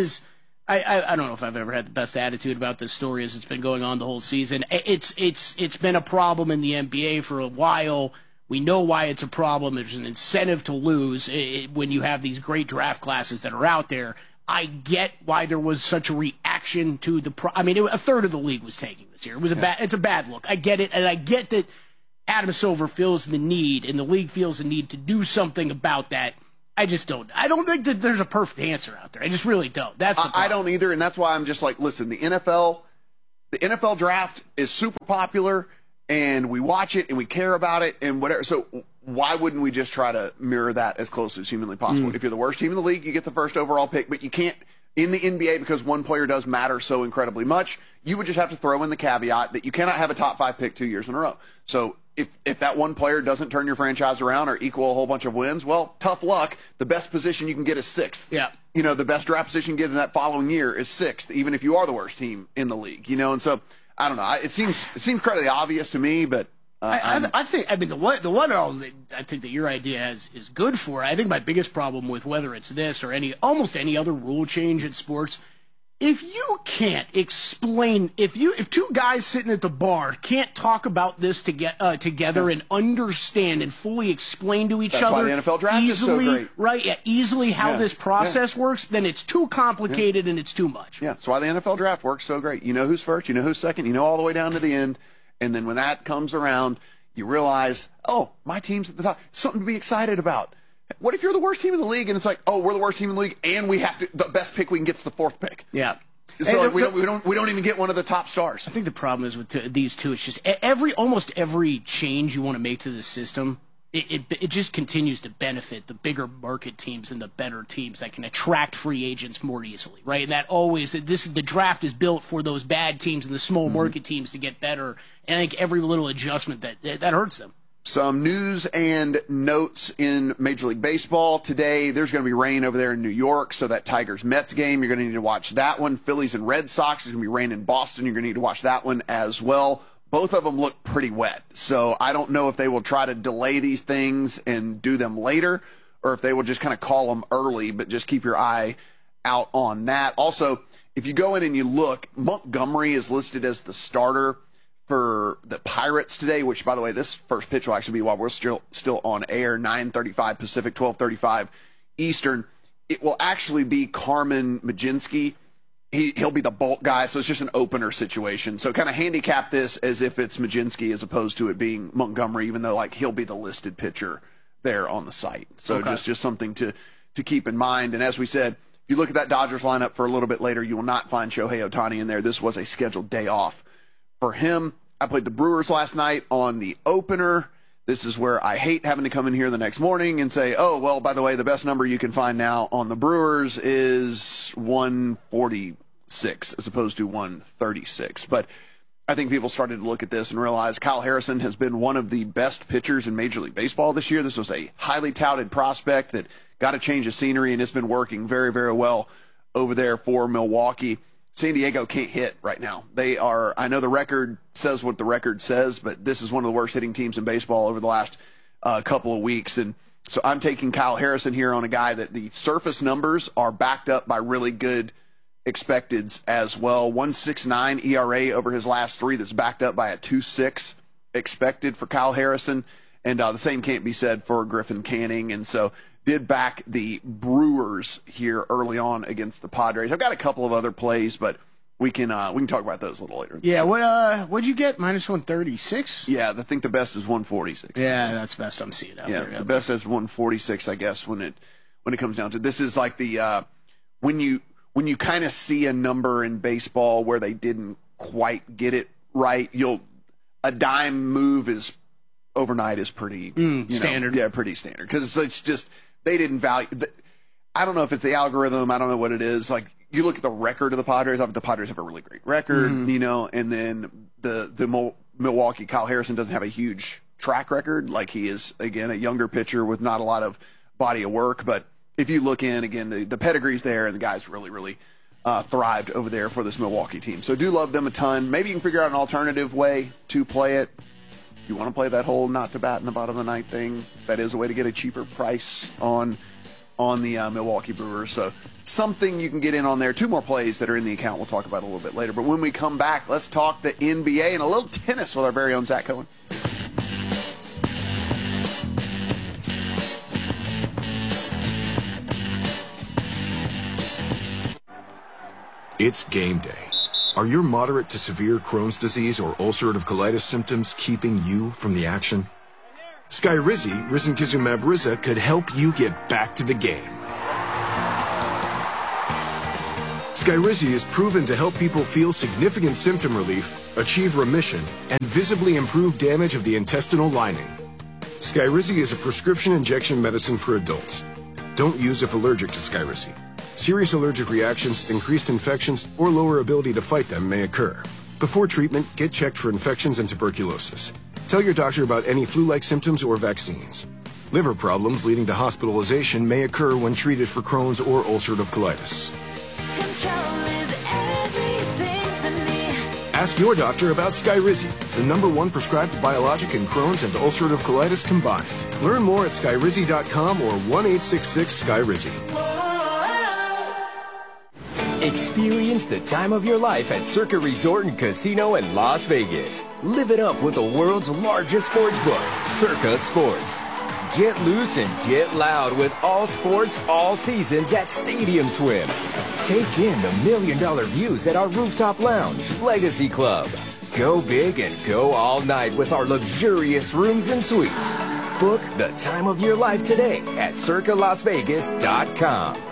don't know if I've ever had the best attitude about this story as it's been going on the whole season. It's been a problem in the NBA for a while. We know why it's a problem. There's an incentive to lose when you have these great draft classes that are out there. I get why there was such a reaction to a third of the league was taking this year. It's a bad look. I get it, and I get that Adam Silver feels the need, and the league feels the need to do something about that. I don't think that there's a perfect answer out there. I just really don't. I don't either, and that's why I'm just like, listen, the NFL draft is super popular, and we watch it and we care about it and whatever. So why wouldn't we just try to mirror that as close as humanly possible? If you're the worst team in the league, you get the first overall pick, but you can't in the NBA because one player does matter so incredibly much. You would just have to throw in the caveat that you cannot have a top 5 pick 2 years in a row. So if that one player doesn't turn your franchise around or equal a whole bunch of wins, well, tough luck. The best position you can get is 6th. Yeah. The best draft position you can get in that following year is 6th, even if you are the worst team in the league. And so I don't know. It seems incredibly obvious to me, but I think the one I think that your idea is good for. I think my biggest problem with whether it's this or almost any other rule change in sports, if you can't explain, if two guys sitting at the bar can't talk about this together and understand and fully explain to each other, why the NFL draft easily, is so great. Right? Yeah, easily how this process works, then it's too complicated and it's too much. Yeah, that's why the NFL draft works so great. You know who's first, you know who's second, you know all the way down to the end, and then when that comes around, you realize, oh, my team's at the top. Something to be excited about. What if you're the worst team in the league and it's like, oh, we're the worst team in the league and the best pick we can get is the 4th pick. Yeah. So we don't even get one of the top stars. I think the problem is with these two. It's just almost every change you want to make to the system, it just continues to benefit the bigger market teams and the better teams that can attract free agents more easily, right? And the draft is built for those bad teams and the small market teams to get better. And I think every little adjustment that hurts them. Some news and notes in Major League Baseball today. There's going to be rain over there in New York, so that Tigers-Mets game, you're going to need to watch that one. Phillies and Red Sox, there's going to be rain in Boston. You're going to need to watch that one as well. Both of them look pretty wet, so I don't know if they will try to delay these things and do them later, or if they will just kind of call them early, but just keep your eye out on that. Also, if you go in and you look, Montgomery is listed as the starter for the Pirates today, which, by the way, this first pitch will actually be while we're still on air, 9:35 Pacific, 12:35 Eastern. It will actually be Carmen Mlodzinski. He'll be the bulk guy, so it's just an opener situation. So kind of handicap this as if it's Mlodzinski as opposed to it being Montgomery, even though he'll be the listed pitcher there on the site. So just something to keep in mind. And as we said, if you look at that Dodgers lineup for a little bit later, you will not find Shohei Ohtani in there. This was a scheduled day off for him. I played the Brewers last night on the opener. This is where I hate having to come in here the next morning and say, oh, well, by the way, the best number you can find now on the Brewers is 146 as opposed to 136. But I think people started to look at this and realize Kyle Harrison has been one of the best pitchers in Major League Baseball this year. This was a highly touted prospect that got a change of scenery, and it's been working very, very well over there for Milwaukee. San Diego can't hit right now. They are, I know the record says what the record says, but this is one of the worst hitting teams in baseball over the last couple of weeks. And so I'm taking Kyle Harrison here on a guy that the surface numbers are backed up by really good expecteds as well. 1.69 ERA over his last 3. That's backed up by a 2.6 expected for Kyle Harrison. And the same can't be said for Griffin Canning. And so did back the Brewers here early on against the Padres. I've got a couple of other plays, but we can talk about those a little later. Yeah, what'd you get? Minus 136? Yeah, I think the best is 146. Yeah, that's best I'm seeing out there. Yeah, the best is 146, I guess, when it comes down to it. This is like the when you kind of see a number in baseball where they didn't quite get it right, a dime move is overnight is pretty standard. Yeah, pretty standard, because it's just they didn't value. I don't know if it's the algorithm. I don't know what it is. Like, you look at the record of the Padres. The Padres have a really great record, and then the Milwaukee Kyle Harrison doesn't have a huge track record. Like, he is, again, a younger pitcher with not a lot of body of work. But if you look in, again, the pedigree's there, and the guy's really, really thrived over there for this Milwaukee team. So do love them a ton. Maybe you can figure out an alternative way to play it. you want to play that whole not to bat in the bottom of the ninth thing, that is a way to get a cheaper price on the Milwaukee Brewers. So something you can get in on there. 2 more plays that are in the account we'll talk about a little bit later. But when we come back, let's talk the NBA and a little tennis with our very own Zach Cohen. It's game day. Are your moderate to severe Crohn's disease or ulcerative colitis symptoms keeping you from the action? Skyrizi, risankizumab Riza, could help you get back to the game. Skyrizi is proven to help people feel significant symptom relief, achieve remission, and visibly improve damage of the intestinal lining. Skyrizi is a prescription injection medicine for adults. Don't use if allergic to Skyrizi. Serious allergic reactions, increased infections, or lower ability to fight them may occur. Before treatment, get checked for infections and tuberculosis. Tell your doctor about any flu-like symptoms or vaccines. Liver problems leading to hospitalization may occur when treated for Crohn's or ulcerative colitis. Ask your doctor about Skyrizi, the #1 prescribed biologic in Crohn's and ulcerative colitis combined. Learn more at skyrizi.com or 1-866-SKYRIZI. Experience the time of your life at Circa Resort and Casino in Las Vegas. Live it up with the world's largest sports book, Circa Sports. Get loose and get loud with all sports, all seasons at Stadium Swim. Take in the $1 million views at our rooftop lounge, Legacy Club. Go big and go all night with our luxurious rooms and suites. Book the time of your life today at circalasvegas.com.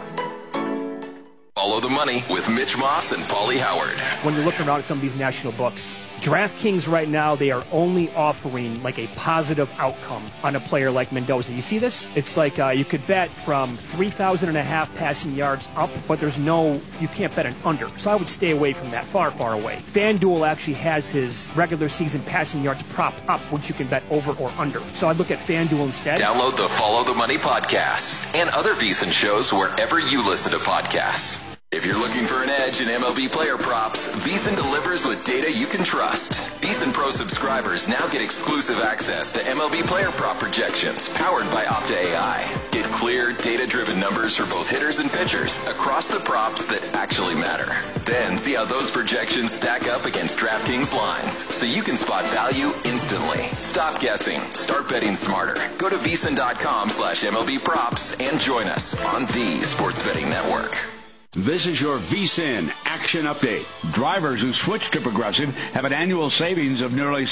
Follow the money with Mitch Moss and Paulie Howard. When you're looking around at some of these national books, DraftKings right now, they are only offering like a positive outcome on a player like Mendoza. You see this? It's like you could bet from 3,500 passing yards up, but you can't bet an under. So I would stay away from that, far, far away. FanDuel actually has his regular season passing yards prop up, which you can bet over or under. So I'd look at FanDuel instead. Download the Follow the Money podcast and other VSiN shows wherever you listen to podcasts. If you're looking for an edge in MLB player props, VSiN delivers with data you can trust. VSiN Pro subscribers now get exclusive access to MLB player prop projections powered by Opta AI. Get clear, data-driven numbers for both hitters and pitchers across the props that actually matter. Then see how those projections stack up against DraftKings lines so you can spot value instantly. Stop guessing. Start betting smarter. Go to VSiN.com/MLB props and join us on the Sports Betting Network. This is your VSiN Action Update. Drivers who switch to Progressive have an annual savings of nearly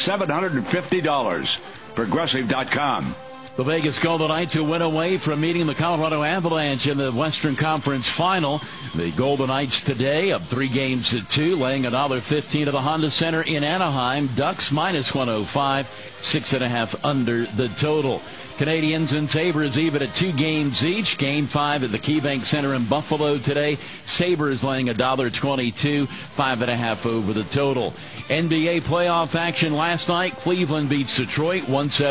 $750. Progressive.com. The Vegas Golden Knights who went away from meeting the Colorado Avalanche in the Western Conference Final. The Golden Knights today up 3-2, laying $1.15 to the Honda Center in Anaheim. Ducks minus 105, 6.5 under the total. Canadians and Sabres even at 2 games each. Game 5 at the KeyBank Center in Buffalo today. Sabres laying $1.22, 5.5 over the total. NBA playoff action last night. Cleveland beats Detroit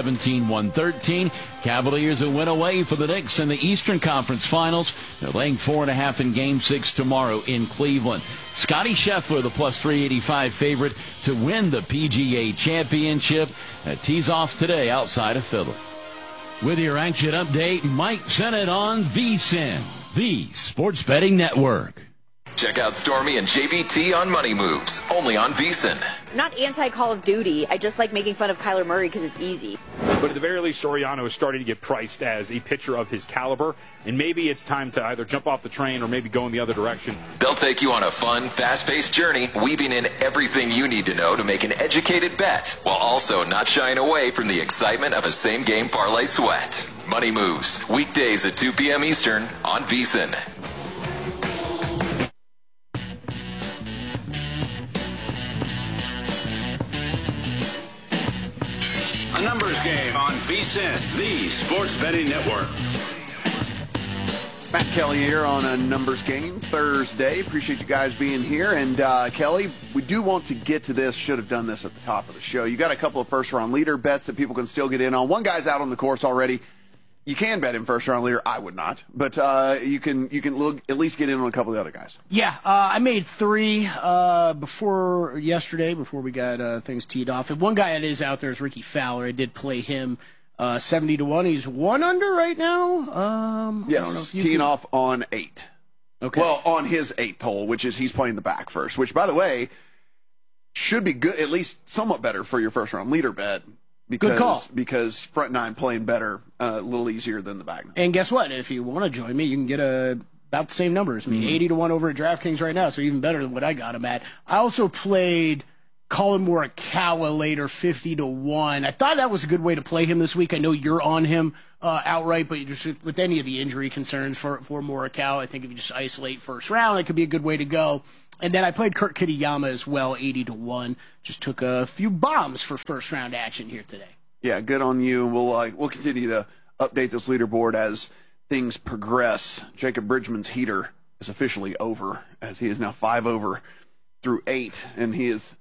117-113. Cavaliers a win away for the Knicks in the Eastern Conference Finals. They're laying 4.5 in Game 6 tomorrow in Cleveland. Scottie Scheffler, the plus 385 favorite to win the PGA Championship. That tees off today outside of Philly. With your action update, Mike Sennett on VSiN, the Sports Betting Network. Check out Stormy and JVT on Money Moves, only on VSiN. Not anti-Call of Duty. I just like making fun of Kyler Murray because it's easy. But at the very least, Soriano is starting to get priced as a pitcher of his caliber, and maybe it's time to either jump off the train or maybe go in the other direction. They'll take you on a fun, fast-paced journey, weaving in everything you need to know to make an educated bet, while also not shying away from the excitement of a same-game parlay sweat. Money Moves, weekdays at 2 p.m. Eastern on VSiN. A numbers game on VSiN, the Sports Betting Network. Matt Kelly here on a numbers game Thursday. Appreciate you guys being here. And Kelly, we do want to get to this. Should have done this at the top of the show. You got a couple of first-round leader bets that people can still get in on. One guy's out on the course already. You can bet him first round leader. I would not, but you can look, at least get in on a couple of the other guys. Yeah, I made 3 before yesterday, before we got things teed off. And one guy that is out there is Ricky Fowler. I did play him 70-1. He's 1 under right now. Yes, I don't know if teeing off on 8. Okay. Well, on his 8th hole, which is he's playing the back first. Which, by the way, should be good, at least somewhat better for your first round leader bet. Good call. Because front 9 playing better, a little easier than the back 9. And guess what? If you want to join me, you can get about the same number as me, 80-1 over at DraftKings right now, so even better than what I got him at. I also played Colin Morikawa later, 50-1. I thought that was a good way to play him this week. I know you're on him outright, but just with any of the injury concerns for Morikawa, I think if you just isolate first round, it could be a good way to go. And then I played Kurt Kitayama as well, 80-1. Just took a few bombs for first round action here today. Yeah, good on you. We'll continue to update this leaderboard as things progress. Jacob Bridgman's heater is officially over, as he is now 5 over through 8, and he has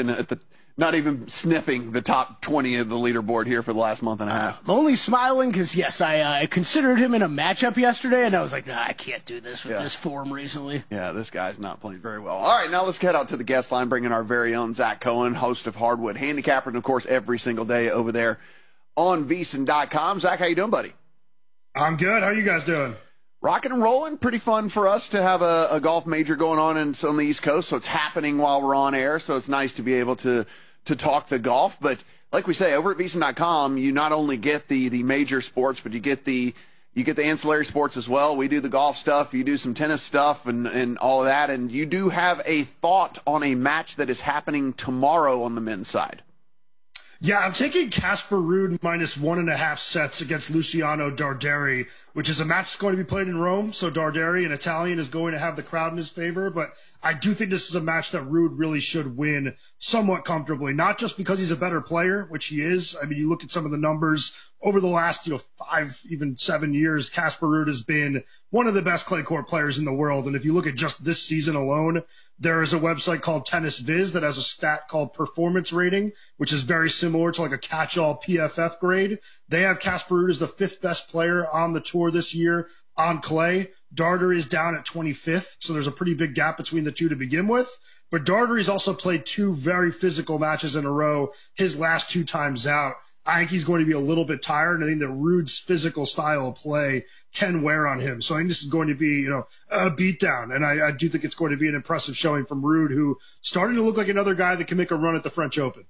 not even sniffing the top 20 of the leaderboard here for the last month and a half. I'm only smiling because, yes, I considered him in a matchup yesterday, and I was like, nah, I can't do this with this form recently. Yeah, this guy's not playing very well. All right, now let's head out to the guest line, bringing our very own Zach Cohen, host of Hardwood Handicapper, and, of course, every single day over there on VSiN.com. Zach, how you doing, buddy? I'm good. How are you guys doing? Rocking and rolling. Pretty fun for us to have a golf major going on on the East Coast, so it's happening while we're on air, so it's nice to be able to talk the golf. But like we say, over at VSiN.com, you not only get the major sports, but you get the ancillary sports as well. We do the golf stuff, you do some tennis stuff and all of that, and you do have a thought on a match that is happening tomorrow on the men's side. Yeah, I'm taking Casper Ruud minus 1.5 sets against Luciano Darderi, which is a match that's going to be played in Rome. So Darderi, an Italian, is going to have the crowd in his favor. But I do think this is a match that Ruud really should win somewhat comfortably, not just because he's a better player, which he is. I mean, you look at some of the numbers over the last 5, even 7 years, Casper Ruud has been one of the best clay court players in the world. And if you look at just this season alone, there is a website called Tennis Viz that has a stat called performance rating, which is very similar to like a catch-all PFF grade. They have Casper Ruud as the 5th best player on the tour this year on clay. Darter is down at 25th, so there's a pretty big gap between the two to begin with. But Darter's also played 2 very physical matches in a row his last 2 times out. I think he's going to be a little bit tired, and I think that Ruud's physical style of play can wear on him. So I think this is going to be, a beatdown, and I do think it's going to be an impressive showing from Ruud, who starting to look like another guy that can make a run at the French Open.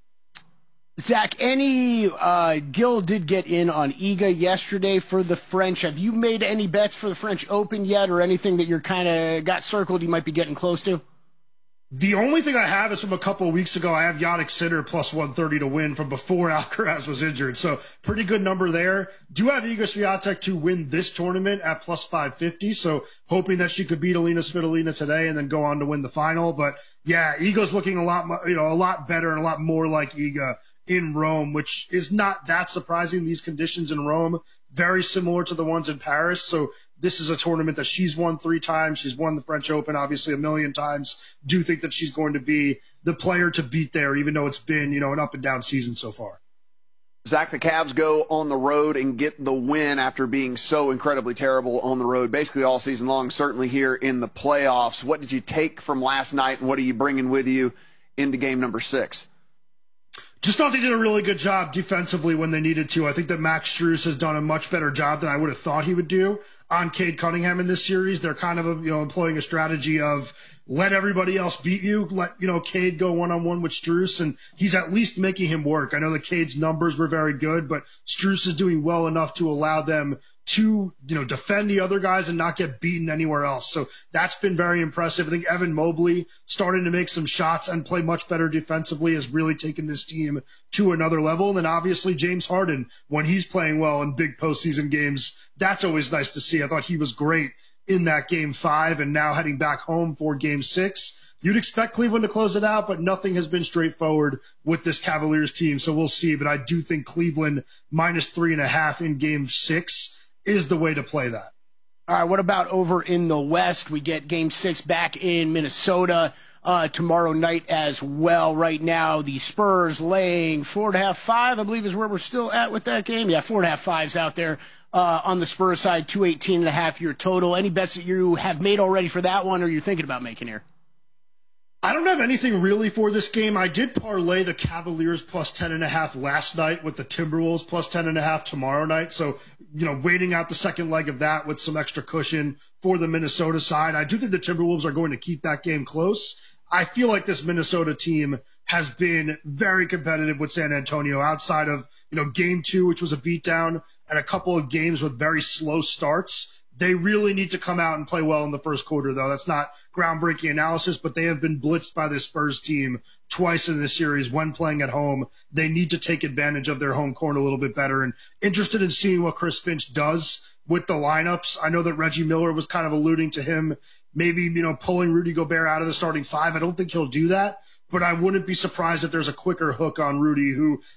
Zach, Gil did get in on Iga yesterday for the French. Have you made any bets for the French Open yet, or anything that you're kind of got circled you might be getting close to? The only thing I have is from a couple of weeks ago. I have Jannik Sinner plus 130 to win from before Alcaraz was injured. So pretty good number there. Do have Iga Swiatek to win this tournament at plus 550. So hoping that she could beat Alina Svitolina today and then go on to win the final. But yeah, Iga's looking a lot better and a lot more like Iga in Rome, which is not that surprising. These conditions in Rome, very similar to the ones in Paris. So this is a tournament that she's won 3 times. She's won the French Open, obviously, 1 million times. Do think that she's going to be the player to beat there, even though it's been, an up and down season so far. Zach, the Cavs go on the road and get the win after being so incredibly terrible on the road, basically all season long, certainly here in the playoffs. What did you take from last night, and what are you bringing with you into game number 6? Just thought they did a really good job defensively when they needed to. I think that Max Strus has done a much better job than I would have thought he would do on Cade Cunningham in this series. They're kind of, employing a strategy of let everybody else beat you. Let, Cade go one-on-one with Strus, and he's at least making him work. I know that Cade's numbers were very good, but Strus is doing well enough to allow them to, defend the other guys and not get beaten anywhere else. So that's been very impressive. I think Evan Mobley starting to make some shots and play much better defensively has really taken this team to another level. And then obviously James Harden, when he's playing well in big postseason games, that's always nice to see. I thought he was great in that game 5 and now heading back home for game 6. You'd expect Cleveland to close it out, but nothing has been straightforward with this Cavaliers team. So we'll see. But I do think Cleveland minus 3.5 in game 6 is the way to play that. All right, what about over in the West? We get game 6 back in Minnesota. tomorrow night as well. Right now, the Spurs laying 4.5, 5, I believe is where we're still at with that game. Yeah, 4.5, 5's out there on the Spurs side, 218.5 your total. Any bets that you have made already for that one or you're thinking about making here? I don't have anything really for this game. I did parlay the Cavaliers plus 10.5 last night with the Timberwolves plus 10.5 tomorrow night. So, waiting out the second leg of that with some extra cushion for the Minnesota side. I do think the Timberwolves are going to keep that game close. I feel like this Minnesota team has been very competitive with San Antonio outside of, game 2, which was a beatdown, and a couple of games with very slow starts. They really need to come out and play well in the first quarter, though. That's not groundbreaking analysis, but they have been blitzed by this Spurs team twice in this series when playing at home. They need to take advantage of their home court a little bit better, and interested in seeing what Chris Finch does with the lineups. I know that Reggie Miller was kind of alluding to him maybe, pulling Rudy Gobert out of the starting 5. I don't think he'll do that, but I wouldn't be surprised if there's a quicker hook on Rudy, who